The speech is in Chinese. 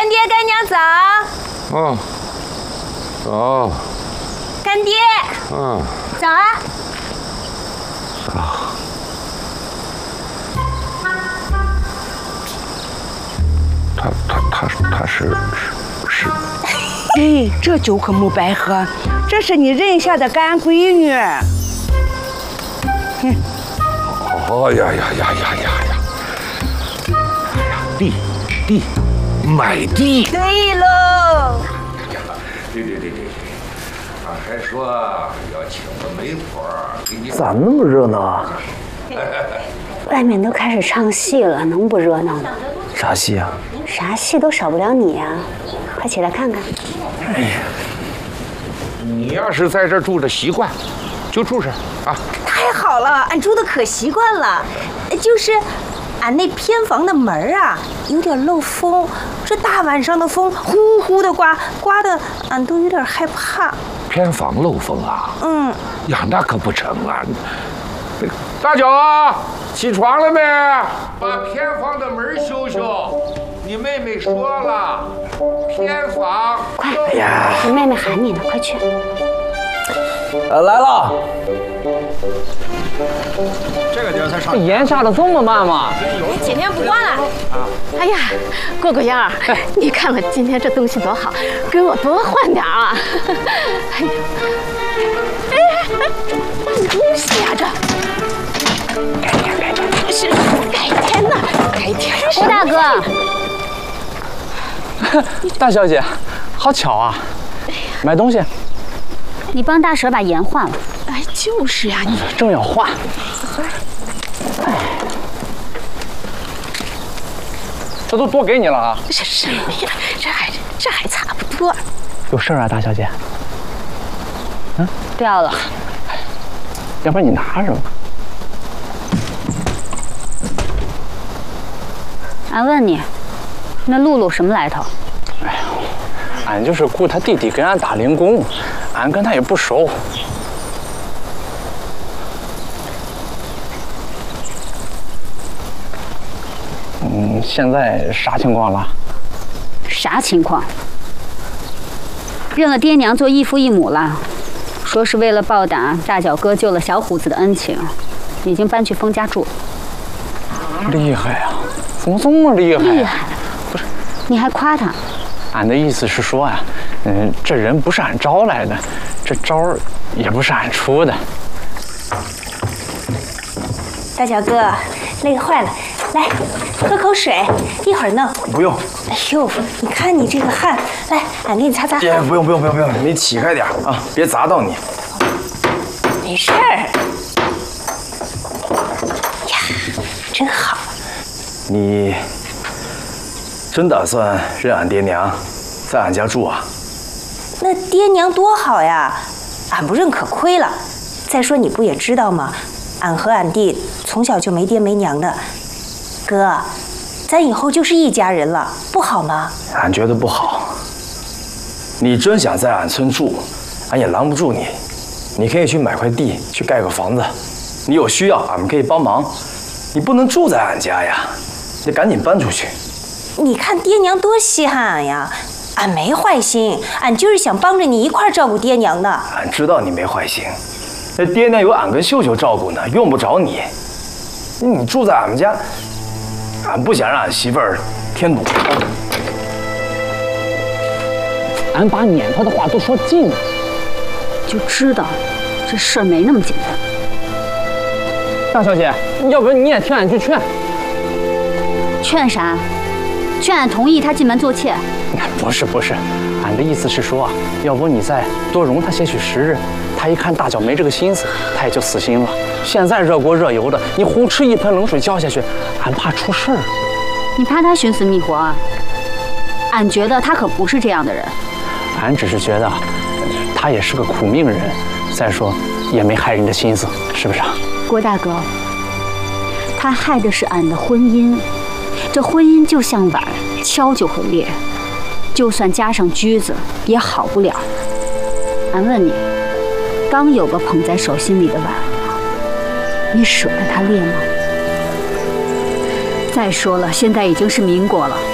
爹干娘早。 哦，哦， 干爹。 嗯， 早啊。 啊。他是。 哎，这酒可没白喝，这是你认下的干闺女。 哦呀！地，买地。 对喽。 对，还说要请个媒婆给你。 咋那么热闹啊？ 外面都开始唱戏了，能不热闹吗？ 啥戏啊？ 啥戏都少不了你呀！快起来看看。 哎呀，你要是在这住着习惯，就住这啊。 太好了，俺住的可习惯了，就是俺那偏房的门啊有点漏风，这大晚上的风呼呼的刮的，俺都有点害怕。 偏房漏风啊？ 嗯。 呀，那可不成啊！大脚起床了没？把偏房的门修修。你妹妹说了，偏房。 快，你妹妹喊你呢，快去。 来了。 这个地儿才上。 盐下的这么慢吗？ 前天不关了。 哎呀，过过样儿，你看看今天这东西多好，给我多换点啊！哎呦，哎，换东西呀这。是改天呢，改天。 郭大哥。 大小姐，好巧啊！买东西。 你帮大婶把盐换了。 哎，就是呀，你正要换。这都多给你了啊！ 什么呀？这还差不多。 有事啊，大小姐？嗯， 掉了。 要不然你拿着吧。 俺问你，那露露什么来头？ 哎呀，俺就是雇他弟弟给俺打零工，俺跟他也不熟。现在啥情况了？ 啥情况？认了爹娘做异父异母了，说是为了报答大脚哥救了小虎子的恩情，已经搬去封家住了。 厉害呀！怎么这么厉害？ 厉害！ 不是， 你还夸他？ 俺的意思是说呀，这人不是俺招来的，这招也不是俺出的。 大脚哥，累坏了，来喝口水，一会儿弄。 不用。 哎呦，你看你这个汗，来，俺给你擦擦汗。 姐，不用，你起开点啊，别砸到你。 没事儿。呀，真好。 你真打算认俺爹娘，在俺家住啊？ 那爹娘多好呀，俺不认可亏了。再说你不也知道吗？俺和俺弟从小就没爹没娘的，哥，咱以后就是一家人了，不好吗？ 俺觉得不好。你真想在俺村住，俺也拦不住你。你可以去买块地，去盖个房子。你有需要，俺们可以帮忙。你不能住在俺家呀，你赶紧搬出去。 你看爹娘多稀罕俺呀，俺没坏心，俺就是想帮着你一块照顾爹娘的。 俺知道你没坏心，那爹娘有俺跟秀秀照顾呢，用不着你。你住在俺们家，俺不想让俺媳妇儿添堵。 俺把撵他的话都说尽了， 就知道这事儿没那么简单。 大小姐，要不然你也听俺去劝。 劝啥？劝俺同意他进门做妾。 不是，俺的意思是说啊，要不你再多容他些许时日，他一看大脚没这个心思，他也就死心了。现在热锅热油的，你胡吃一盆冷水浇下去，俺怕出事儿。 你怕他寻死觅活啊？俺觉得他可不是这样的人。 俺只是觉得，他也是个苦命人，再说也没害人的心思，是不是啊？ 郭大哥，他害的是俺的婚姻，这婚姻就像碗，敲就会裂，就算加上锯子也好不了。俺问你，刚有个捧在手心里的碗，你舍得它裂吗？再说了，现在已经是民国了，